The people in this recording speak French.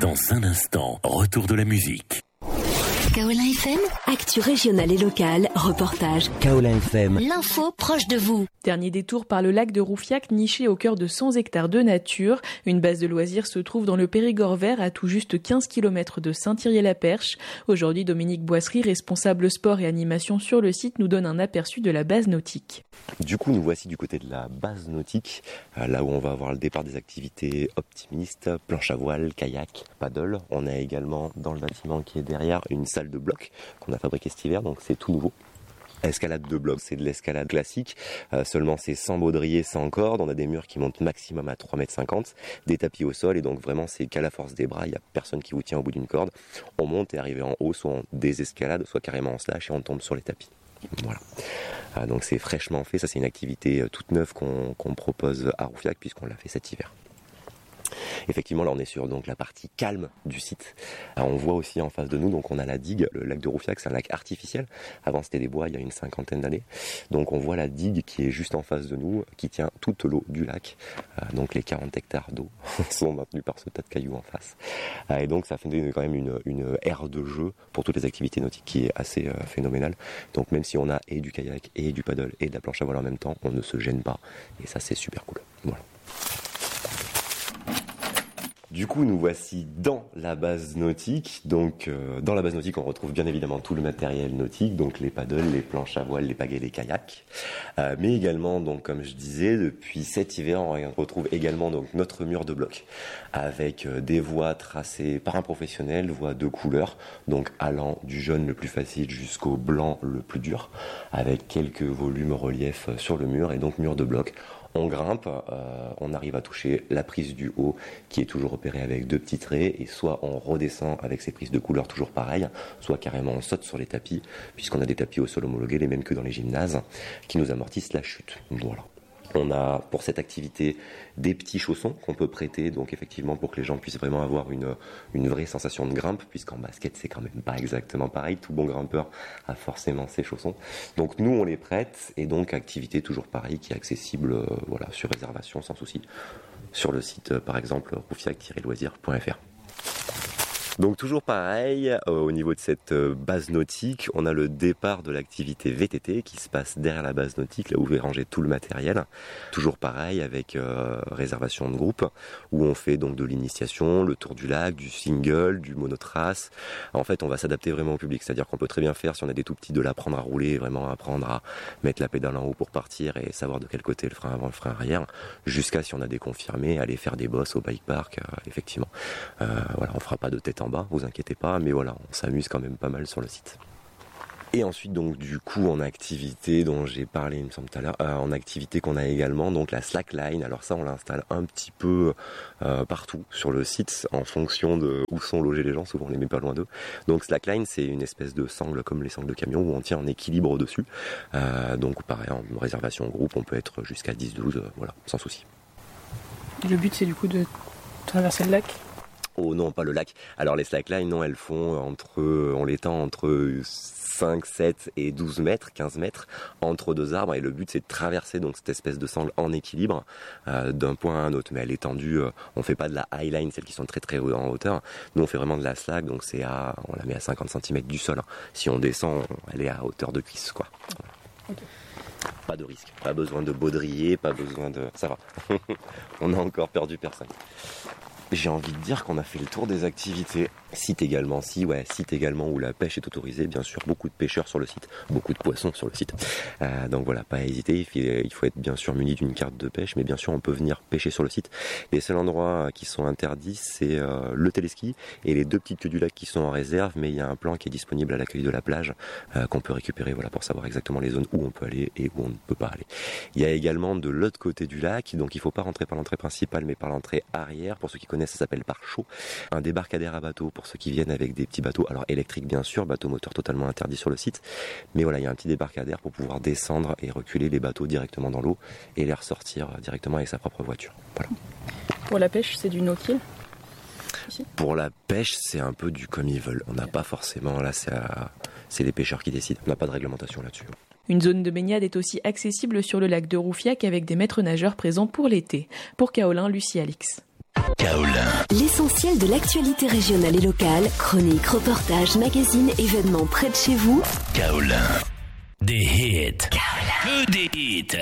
Dans un instant, retour de la musique. Kaolin FM, actu régionale et locale, reportage. Kaolin FM, l'info proche de vous. Dernier détour par le lac de Roufiac, niché au cœur de 100 hectares de nature. Une base de loisirs se trouve dans le Périgord vert, à tout juste 15 km de Saint-Thirier-la-Perche. Aujourd'hui, Dominique Boisserie, responsable sport et animation sur le site, nous donne un aperçu de la base nautique. Du coup, nous voici du côté de la base nautique, là où on va avoir le départ des activités optimistes, planche à voile, kayak, paddle. On a également dans le bâtiment qui est derrière une salle de bloc qu'on a fabriquée cet hiver, donc c'est tout nouveau. Escalade de bloc, c'est de l'escalade classique, seulement c'est sans baudrier, sans corde. On a des murs qui montent maximum à 3,50 m, des tapis au sol, et donc vraiment c'est qu'à la force des bras, il n'y a personne qui vous tient au bout d'une corde. On monte et arrivé en haut, soit en désescalade, soit carrément en slash, et on tombe sur les tapis. Voilà. Donc c'est fraîchement fait, ça c'est une activité toute neuve qu'on propose à Roufiac puisqu'on l'a fait cet hiver. Effectivement, là on est sur donc la partie calme du site. On voit aussi en face de nous, donc on a la digue, le lac de Roufiac, c'est un lac artificiel. Avant c'était des bois il y a une 50aine d'années. Donc on voit la digue qui est juste en face de nous, qui tient toute l'eau du lac. Donc les 40 hectares d'eau sont maintenus par ce tas de cailloux en face. Et donc ça fait quand même une aire de jeu pour toutes les activités nautiques qui est assez phénoménale. Donc même si on a et du kayak et du paddle et de la planche à voile en même temps, on ne se gêne pas. Et ça c'est super cool. Voilà. Du coup, nous voici dans la base nautique. Donc, dans la base nautique, on retrouve bien évidemment tout le matériel nautique, donc les paddles, les planches à voile, les pagaies, les kayaks. Mais également, donc, comme je disais, depuis cet hiver, on retrouve également donc notre mur de bloc avec des voies tracées par un professionnel, voies de couleurs, donc allant du jaune le plus facile jusqu'au blanc le plus dur, avec quelques volumes reliefs sur le mur, et donc mur de bloc. On grimpe, on arrive à toucher la prise du haut qui est toujours opérée avec 2 petits traits, et soit on redescend avec ces prises de couleur toujours pareilles, soit carrément on saute sur les tapis, puisqu'on a des tapis au sol homologués, les mêmes que dans les gymnases, qui nous amortissent la chute. Voilà. On a pour cette activité des petits chaussons qu'on peut prêter, donc effectivement pour que les gens puissent vraiment avoir une vraie sensation de grimpe, puisqu'en basket c'est quand même pas exactement pareil, tout bon grimpeur a forcément ses chaussons. Donc nous on les prête, et donc activité toujours pareille qui est accessible sur réservation sans souci sur le site par exemple roufiac-loisirs.fr. Donc toujours pareil, au niveau de cette base nautique, on a le départ de l'activité VTT qui se passe derrière la base nautique, là où vous rangez tout le matériel. Toujours pareil avec réservation de groupe, où on fait donc de l'initiation, le tour du lac, du single, du monotrace. En fait, on va s'adapter vraiment au public, c'est-à-dire qu'on peut très bien faire, si on a des tout petits, de l'apprendre à rouler, vraiment apprendre à mettre la pédale en haut pour partir et savoir de quel côté le frein avant, le frein arrière, jusqu'à, si on a des confirmés, aller faire des bosses au bike park, effectivement. On fera pas de tête en bas, vous inquiétez pas, mais voilà, on s'amuse quand même pas mal sur le site. Et ensuite, donc, du coup, en activité dont j'ai parlé, il me semble tout à l'heure, en activité qu'on a également, donc la slackline. Alors ça, on l'installe un petit peu partout sur le site, en fonction de où sont logés les gens. Souvent, on les met pas loin d'eux. Donc slackline, c'est une espèce de sangle comme les sangles de camion où on tient en équilibre dessus. Donc pareil, en réservation groupe, on peut être jusqu'à 10-12, sans souci. Le but, c'est du coup de traverser le lac ? Oh non, pas le lac. Alors les slacklines, non, elles font on les tend entre 5, 7 et 12 mètres, 15 mètres, entre 2 arbres, et le but c'est de traverser donc cette espèce de sangle en équilibre d'un point à un autre. Mais elle est tendue, on fait pas de la highline, celles qui sont très très haut en hauteur. Nous on fait vraiment de la slack, donc on la met à 50 cm du sol. Si on descend, elle est à hauteur de cuisse, quoi. Okay. Pas de risque, pas besoin de baudrier, pas besoin de... Ça va. On n'a encore perdu personne. J'ai envie de dire qu'on a fait le tour des activités. Site également où la pêche est autorisée, bien sûr, beaucoup de pêcheurs sur le site, beaucoup de poissons sur le site. Donc voilà, pas à hésiter, il faut être bien sûr muni d'une carte de pêche, mais bien sûr on peut venir pêcher sur le site. Les seuls endroits qui sont interdits, c'est le téléski et les 2 petites queues du lac qui sont en réserve, mais il y a un plan qui est disponible à l'accueil de la plage qu'on peut récupérer pour savoir exactement les zones où on peut aller et où on ne peut pas aller. Il y a également de l'autre côté du lac, donc il ne faut pas rentrer par l'entrée principale, mais par l'entrée arrière. Pour ceux qui connaissent, ça s'appelle pare-chaud. Un débarcadère à bateau pour ceux qui viennent avec des petits bateaux, alors électriques bien sûr, bateau moteur totalement interdit sur le site, mais voilà, il y a un petit débarcadère pour pouvoir descendre et reculer les bateaux directement dans l'eau et les ressortir directement avec sa propre voiture. Voilà. Pour la pêche, c'est du no-kill ? Pour la pêche, c'est un peu du comme ils veulent. On n'a pas forcément, là c'est les pêcheurs qui décident, on n'a pas de réglementation là-dessus. Une zone de baignade est aussi accessible sur le lac de Roufiac avec des maîtres nageurs présents pour l'été. Pour Kaolin, Lucie Alix. Kaolin. L'essentiel de l'actualité régionale et locale, chroniques, reportages, magazines, événements près de chez vous. Kaolin. Des hits. Kaolin. Que des hits.